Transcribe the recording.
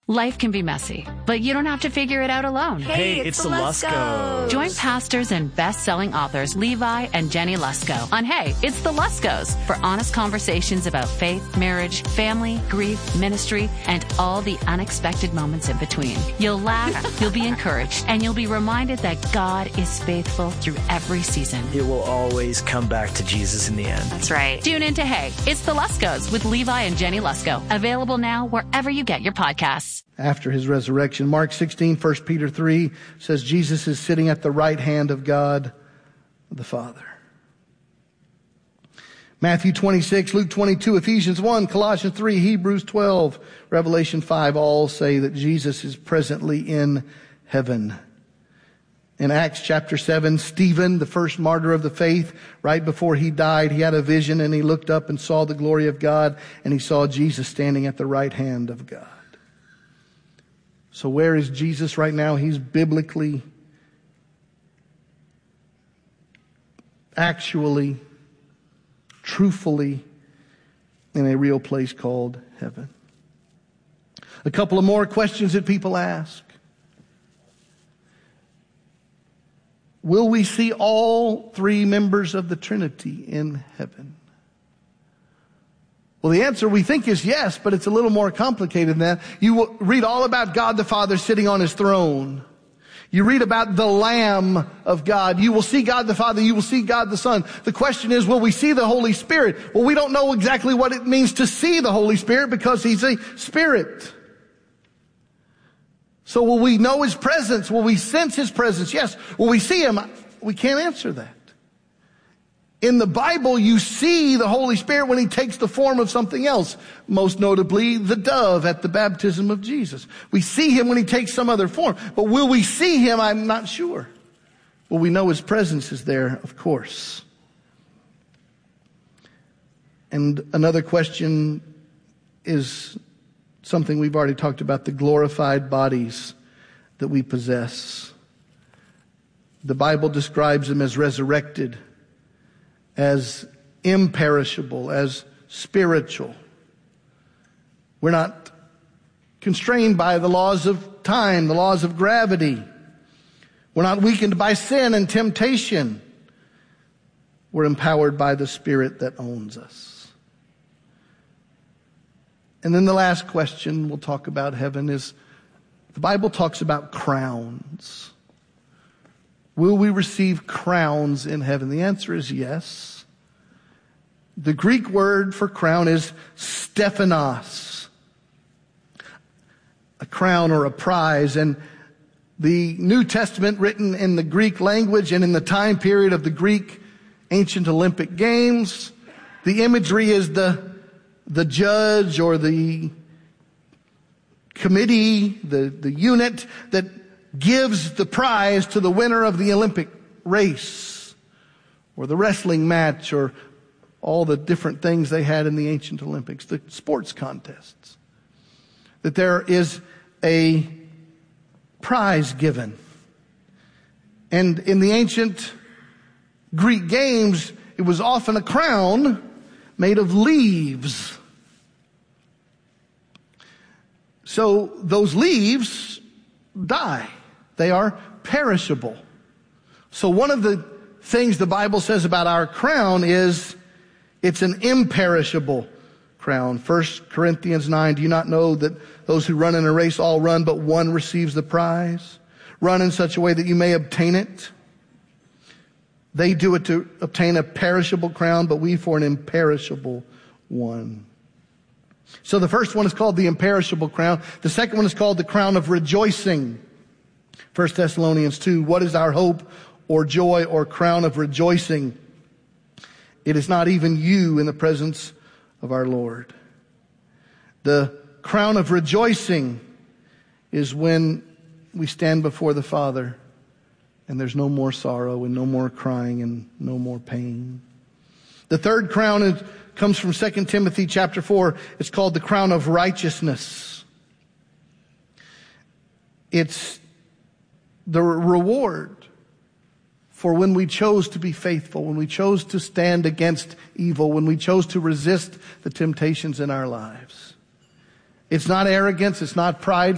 Life can be messy, but you don't have to figure it out alone. Hey, it's the Luskos. Join pastors and best-selling authors Levi and Jenny Lusko on Hey, It's the Luskos for honest conversations about faith, marriage, family, grief, ministry, and all the unexpected moments in between. You'll laugh, you'll be encouraged, and you'll be reminded that God is faithful through every season. It will always come back to Jesus in the end. That's right. Tune in to Hey, It's the Luskos with Levi and Jenny Lusko. Available now wherever you get your podcasts. After his resurrection. Mark 16, 1 Peter 3 says Jesus is sitting at the right hand of God the Father. Matthew 26, Luke 22, Ephesians 1, Colossians 3, Hebrews 12, Revelation 5 all say that Jesus is presently in heaven. In Acts chapter 7, Stephen, the first martyr of the faith, right before he died, he had a vision and he looked up and saw the glory of God and he saw Jesus standing at the right hand of God. So where is Jesus right now? He's biblically, actually, truthfully in a real place called heaven. A couple of more questions that people ask. Will we see all three members of the Trinity in heaven? Well, the answer we think is yes, but it's a little more complicated than that. You will read all about God the Father sitting on his throne. You read about the Lamb of God. You will see God the Father. You will see God the Son. The question is, will we see the Holy Spirit? Well, we don't know exactly what it means to see the Holy Spirit because he's a spirit. So will we know his presence? Will we sense his presence? Yes. Will we see him? We can't answer that. In the Bible, you see the Holy Spirit when he takes the form of something else, most notably the dove at the baptism of Jesus. We see him when he takes some other form. But will we see him? I'm not sure. Well, we know his presence is there, of course. And another question is something we've already talked about, the glorified bodies that we possess. The Bible describes them as resurrected, as imperishable, as spiritual. We're not constrained by the laws of time, the laws of gravity. We're not weakened by sin and temptation. We're empowered by the Spirit that owns us. And then the last question we'll talk about heaven is, the Bible talks about crowns. Will we receive crowns in heaven? The answer is yes. The Greek word for crown is stephanos, a crown or a prize. And the New Testament written in the Greek language and in the time period of the Greek ancient Olympic Games, the imagery is the judge or the committee, the unit that gives the prize to the winner of the Olympic race or the wrestling match or all the different things they had in the ancient Olympics, the sports contests. That there is a prize given. And in the ancient Greek games, it was often a crown made of leaves. So those leaves die. They are perishable. So one of the things the Bible says about our crown is it's an imperishable crown. 1 Corinthians 9, do you not know that those who run in a race all run, but one receives the prize? Run in such a way that you may obtain it. They do it to obtain a perishable crown, but we for an imperishable one. So the first one is called the imperishable crown. The second one is called the crown of rejoicing. 1 Thessalonians 2, what is our hope or joy or crown of rejoicing? It is not even you in the presence of our Lord. The crown of rejoicing is when we stand before the Father and there's no more sorrow and no more crying and no more pain. The third crown comes from 2 Timothy chapter 4. It's called the crown of righteousness. It's the reward for when we chose to be faithful, when we chose to stand against evil, when we chose to resist the temptations in our lives. It's not arrogance, it's not pride.